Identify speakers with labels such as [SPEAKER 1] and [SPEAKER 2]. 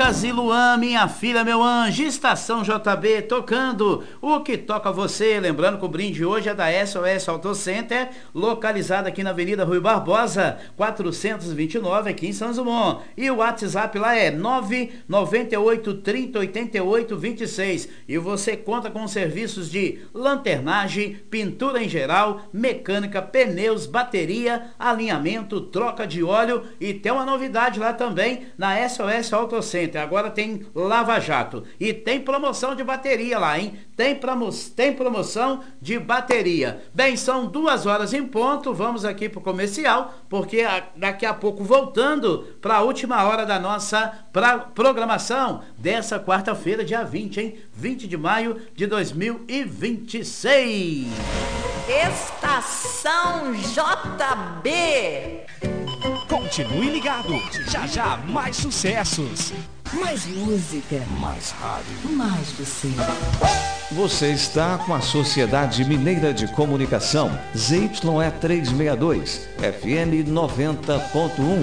[SPEAKER 1] Lucas e Luan, minha filha, meu anjo, Estação JB tocando o que toca você. Lembrando que o brinde hoje é da SOS Auto Center, localizada aqui na Avenida Rui Barbosa, 429, aqui em São Dumont. E o WhatsApp lá é 998 30 88 26. E você conta com serviços de lanternagem, pintura em geral, mecânica, pneus, bateria, alinhamento, troca de óleo. E tem uma novidade lá também na SOS Auto Center. Agora tem lava-jato e tem promoção de bateria lá, hein? Tem promoção de bateria. Bem, são 2h em ponto. Vamos aqui pro comercial, porque daqui a pouco voltando para a última hora da nossa programação dessa quarta-feira, dia 20, hein? 20 de maio de 2026.
[SPEAKER 2] Estação JB.
[SPEAKER 3] Continue ligado, já já mais sucessos.
[SPEAKER 4] Mais música.
[SPEAKER 3] Mais rádio.
[SPEAKER 4] Mais você.
[SPEAKER 5] Você está com a Sociedade Mineira de Comunicação, ZYE 362, FM 90.1,